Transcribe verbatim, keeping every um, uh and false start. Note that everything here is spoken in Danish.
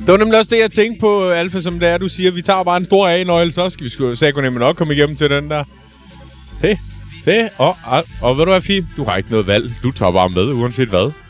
var nemlig også det, jeg tænkte på, Alfa, som det er, du siger, vi tager bare en stor A-nøgle, så skal vi sgu sagde nemlig nok komme igennem til den der. Hey, hey, og, og, og ved du hvad, Fie? Du har ikke noget valg. Du tager bare med, uanset hvad.